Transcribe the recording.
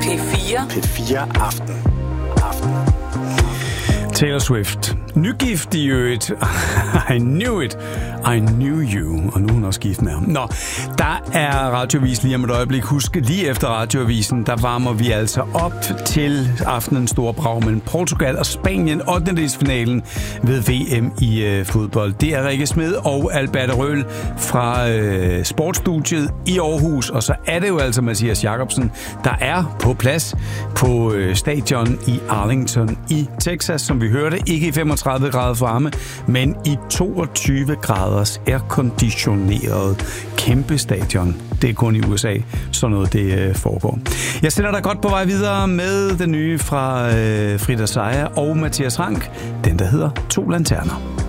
P4 Aften. Taylor Swift. Nygift i øvrigt. I knew it. I knew you. Og nu er hun også gift med ham. Nå, der er Radioavis lige om et øjeblik. Husk, lige efter Radioavisen, der varmer vi altså op til aftenens store brag mellem Portugal og Spanien, 8. ved VM i fodbold. Det er Rikke Smed og Albert Røhl fra sportsstudiet i Aarhus. Og så er det jo altså Mathias Jacobsen, der er på plads på stadion i Arlington i Texas, som vi hørte. Ikke i 35 grader varme, men i 22 graders airconditioneret kæmpe stadion. Det er kun i USA, så noget det foregår. Jeg sender dig godt på vej videre med den nye fra Frida Seier og Mathias Rank. Den, der hedder 2 lanterner.